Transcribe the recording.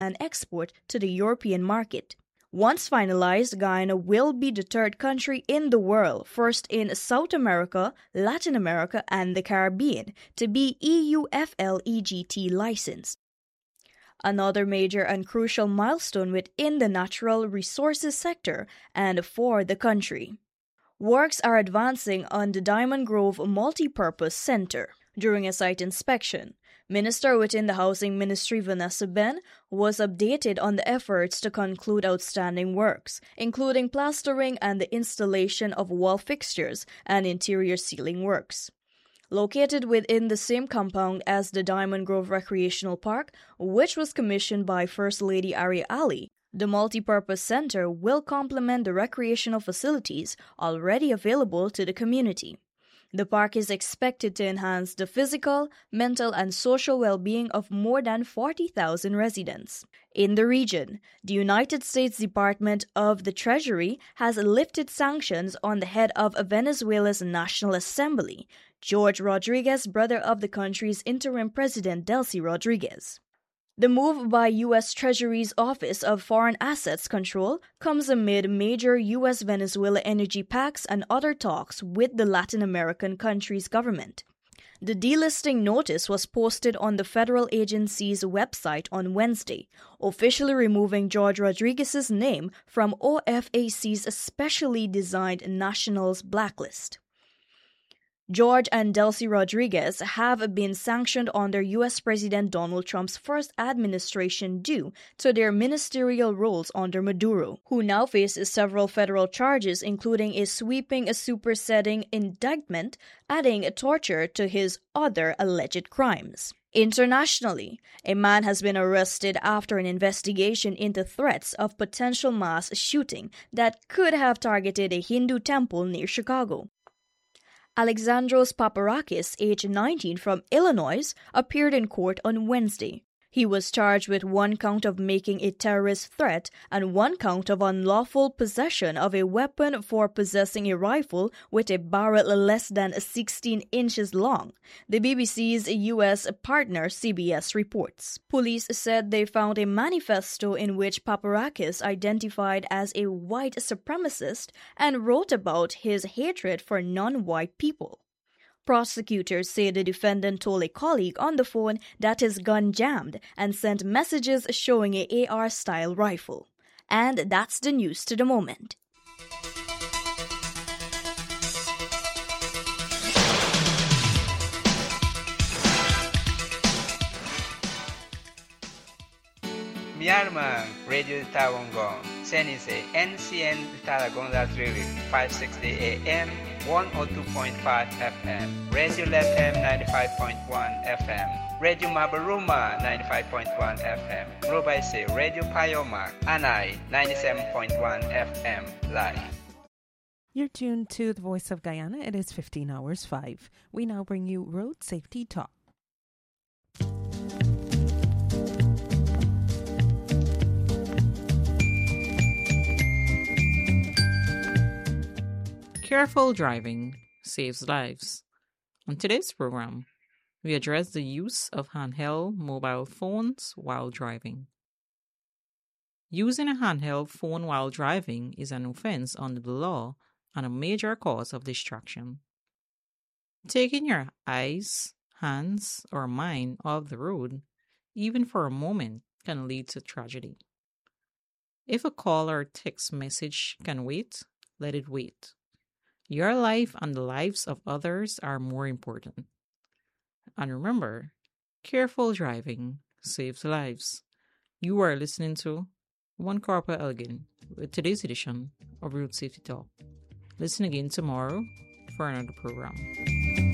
and export to the European market. Once finalized, Guyana will be the third country in the world, first in South America, Latin America, and the Caribbean, to be EU-FLEGT licensed. Another major and crucial milestone within the natural resources sector and for the country. Works are advancing on the Diamond Grove Multipurpose Center. During a site inspection, Minister within the Housing Ministry Vanessa Ben was updated on the efforts to conclude outstanding works, including plastering and the installation of wall fixtures and interior ceiling works. Located within the same compound as the Diamond Grove Recreational Park, which was commissioned by First Lady Ari Ali, the multipurpose center will complement the recreational facilities already available to the community. The park is expected to enhance the physical, mental, and social well-being of more than 40,000 residents. In the region, the United States Department of the Treasury has lifted sanctions on the head of Venezuela's National Assembly, George Rodriguez, brother of the country's interim president Delcy Rodriguez. The move by U.S. Treasury's Office of Foreign Assets Control comes amid major U.S.-Venezuela energy pacts and other talks with the Latin American country's government. The delisting notice was posted on the federal agency's website on Wednesday, officially removing George Rodriguez's name from OFAC's specially designed Nationals blacklist. George and Delcy Rodriguez have been sanctioned under U.S. President Donald Trump's first administration due to their ministerial roles under Maduro, who now faces several federal charges, including a sweeping superseding indictment, adding torture to his other alleged crimes. Internationally, a man has been arrested after an investigation into threats of potential mass shooting that could have targeted a Hindu temple near Chicago. Alexandros Paparakis, age 19, from Illinois, appeared in court on Wednesday. He was charged with one count of making a terrorist threat and one count of unlawful possession of a weapon for possessing a rifle with a barrel less than 16 inches long, the BBC's U.S. partner CBS reports. Police said they found a manifesto in which Paparakis identified as a white supremacist and wrote about his hatred for non-white people. Prosecutors say the defendant told a colleague on the phone that his gun jammed and sent messages showing an AR-style rifle. And that's the news to the moment. Myanmar Radio Tawangong, Senise NCN Talagonda Trilik, 560 AM, 102.5 FM, Radio Lab 95.1 FM, Radio Mabaruma 95.1 FM, Robaise Radio Payomak, Anai 97.1 FM, live. You're tuned to the Voice of Guyana. It is 15:05. We now bring you Road Safety Talk. Careful driving saves lives. On today's program, we address the use of handheld mobile phones while driving. Using a handheld phone while driving is an offense under the law and a major cause of distraction. Taking your eyes, hands, or mind off the road, even for a moment, can lead to tragedy. If a call or text message can wait, let it wait. Your life and the lives of others are more important. And remember, careful driving saves lives. You are listening to One Corporal Elgin with today's edition of Road Safety Talk. Listen again tomorrow for another program.